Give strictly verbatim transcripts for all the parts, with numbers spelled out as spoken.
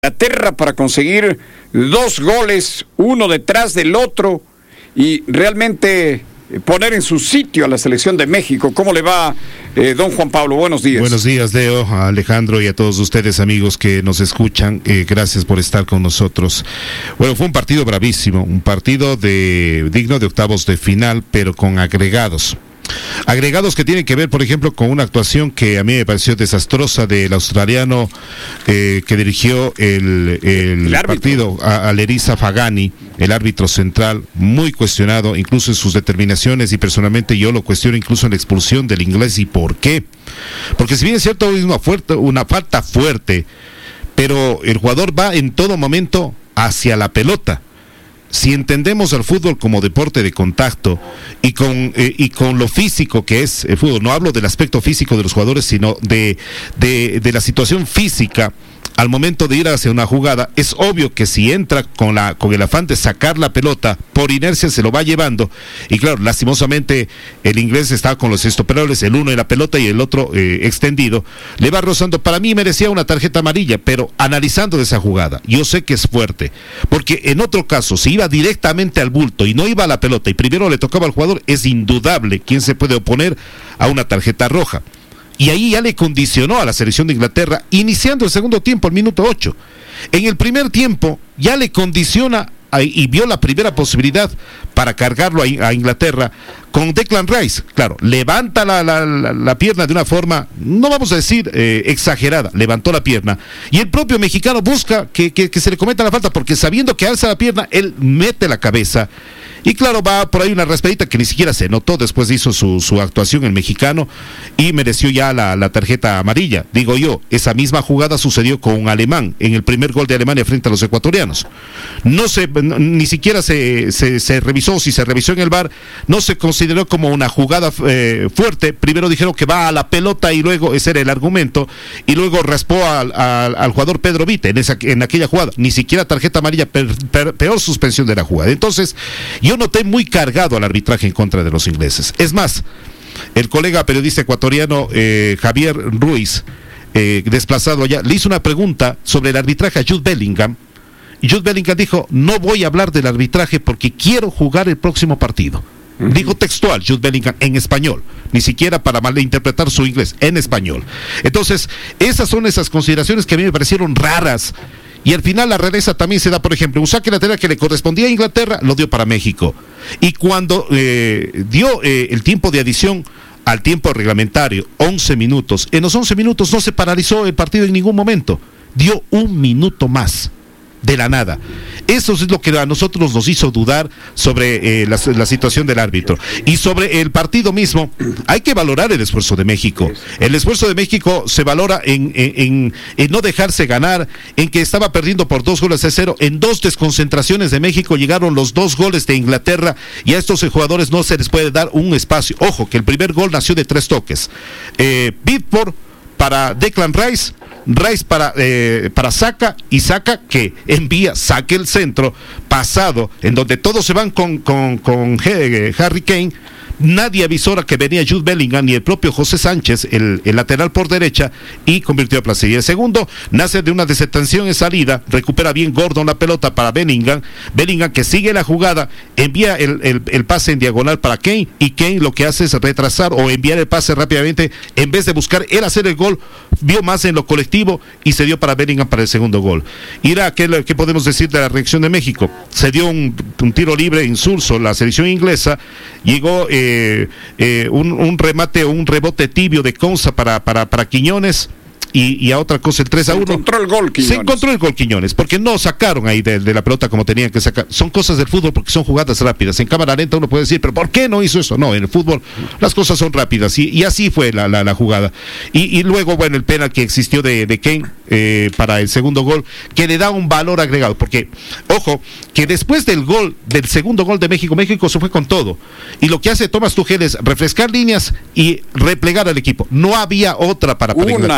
Inglaterra para conseguir dos goles, uno detrás del otro, y realmente poner en su sitio a la selección de México. ¿Cómo le va, eh, don Juan Pablo? Buenos días. Buenos días, Leo, a Alejandro y a todos ustedes, amigos que nos escuchan. Eh, gracias por estar con nosotros. Bueno, fue un partido bravísimo, un partido de digno de octavos de final, pero con agregados. Agregados que tienen que ver, por ejemplo, con una actuación que a mí me pareció desastrosa del australiano eh, que dirigió el, el, el partido, a, a Lerisa Fagani, el árbitro central, muy cuestionado, incluso en sus determinaciones, y personalmente yo lo cuestiono incluso en la expulsión del inglés. ¿Y por qué? Porque si bien es cierto, es una, fuerte, una falta fuerte, pero el jugador va en todo momento hacia la pelota. Si entendemos al fútbol como deporte de contacto y con eh, y con lo físico que es el fútbol, no hablo del aspecto físico de los jugadores, sino de, de, de la situación física al momento de ir hacia una jugada, es obvio que si entra con la con el afán de sacar la pelota, por inercia se lo va llevando, y claro, lastimosamente el inglés estaba con los estoperoles, el uno en la pelota y el otro eh, extendido, le va rozando. Para mí merecía una tarjeta amarilla, pero analizando esa jugada, yo sé que es fuerte, porque en otro caso, si iba directamente al bulto y no iba a la pelota y primero le tocaba al jugador, es indudable quién se puede oponer a una tarjeta roja. Y ahí ya le condicionó a la selección de Inglaterra, iniciando el segundo tiempo, al minuto ocho. En el primer tiempo ya le condiciona a, y vio la primera posibilidad para cargarlo a, a Inglaterra con Declan Rice. Claro, levanta la, la, la, la pierna de una forma, no vamos a decir eh, exagerada, levantó la pierna. Y el propio mexicano busca que, que, que se le cometa la falta, porque sabiendo que alza la pierna, él mete la cabeza. Y claro, va por ahí una raspadita que ni siquiera se notó. Después hizo su, su actuación el mexicano y mereció ya la, la tarjeta amarilla. Digo yo, esa misma jugada sucedió con un alemán en el primer gol de Alemania frente a los ecuatorianos. No se, no, ni siquiera se, se, se revisó, si se revisó en el V A R, no se consideró como una jugada eh, fuerte. Primero dijeron que va a la pelota y luego ese era el argumento, y luego raspó al, al, al jugador Pedro Vite en, esa, en aquella jugada. Ni siquiera tarjeta amarilla, per, per, peor suspensión de la jugada. Entonces, yo noté muy cargado al arbitraje en contra de los ingleses. Es más, el colega periodista ecuatoriano eh, Javier Ruiz, eh, desplazado allá, le hizo una pregunta sobre el arbitraje a Jude Bellingham, y Jude Bellingham dijo: no voy a hablar del arbitraje porque quiero jugar el próximo partido. Uh-huh. Dijo textual Jude Bellingham en español, ni siquiera para malinterpretar su inglés, en español. Entonces, esas son esas consideraciones que a mí me parecieron raras. Y al final la rareza también se da, por ejemplo, un saque lateral que le correspondía a Inglaterra, lo dio para México. Y cuando eh, dio eh, el tiempo de adición al tiempo reglamentario, once minutos, en los once minutos no se paralizó el partido en ningún momento, dio un minuto más, de la nada. Eso es lo que a nosotros nos hizo dudar sobre eh, la, la situación del árbitro. Y sobre el partido mismo, hay que valorar el esfuerzo de México. El esfuerzo de México se valora en, en, en, en no dejarse ganar, en que estaba perdiendo por dos goles a cero. En dos desconcentraciones de México llegaron los dos goles de Inglaterra, y a estos jugadores no se les puede dar un espacio. Ojo, que el primer gol nació de tres toques. Eh, Bidford para Declan Rice, Rice para, eh, para Saka, y Saka que envía, saque el centro pasado, en donde todos se van con, con, con eh, Harry Kane. Nadie avisora que venía Jude Bellingham, ni el propio José Sánchez, el, el lateral por derecha, y convirtió a placer. Y el segundo nace de una desatención en salida, recupera bien Gordon la pelota para Bellingham, Bellingham que sigue la jugada, envía el, el, el pase en diagonal para Kane, y Kane lo que hace es retrasar o enviar el pase rápidamente, en vez de buscar él hacer el gol, vio más en lo colectivo y se dio para Bellingham para el segundo gol. Y era, ¿qué, qué podemos decir de la reacción de México? Se dio un, un tiro libre insulso la selección inglesa, llegó eh, Eh, eh, un, un remate o un rebote tibio de Konsa para, para, para Quiñones, y, y a otra cosa el tres a uno. Se encontró el gol Quiñones. Se encontró el gol Quiñones, porque no sacaron ahí de, de la pelota como tenían que sacar. Son cosas del fútbol, porque son jugadas rápidas. En cámara lenta uno puede decir, pero ¿por qué no hizo eso? No, en el fútbol las cosas son rápidas, y, y así fue la, la, la jugada. Y, y luego, bueno, el penal que existió de, de Kane eh, para el segundo gol, que le da un valor agregado, porque, ojo, que después del gol, del segundo gol de México, México se fue con todo. Y lo que hace Thomas Tuchel es refrescar líneas y replegar al equipo. No había otra para, para Una Inglaterra. tajada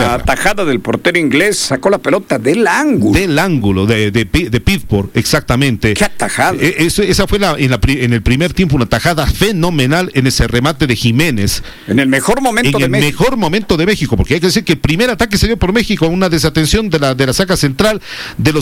tajada del portero inglés, sacó la pelota del ángulo. Del ángulo, de, de, de Pittsburgh, exactamente. ¡Qué atajada! Eh, eso, esa fue la, en, la, en el primer tiempo una tajada fenomenal en ese remate de Jiménez. En el mejor momento en de el México. mejor momento de México, porque hay que decir que el primer ataque se dio por México, una desatención de la, de la saga central de los